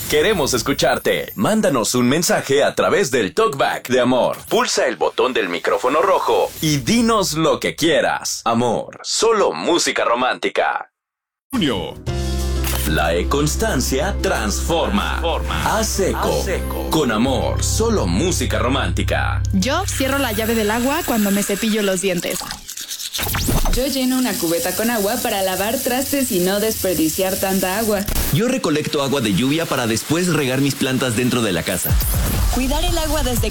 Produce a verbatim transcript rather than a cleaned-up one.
Queremos escucharte. Mándanos un mensaje a través del Talkback de Amor. Pulsa el botón del micrófono rojo y dinos lo que quieras. Amor, solo música romántica. Junio. La E-Constancia transforma. transforma. A seco. A seco. Con Amor, solo música romántica. Yo cierro la llave del agua cuando me cepillo los dientes. Yo lleno una cubeta con agua para lavar trastes y no desperdiciar tanta agua. Yo recolecto agua de lluvia para después regar mis plantas dentro de la casa. Cuidar el agua desde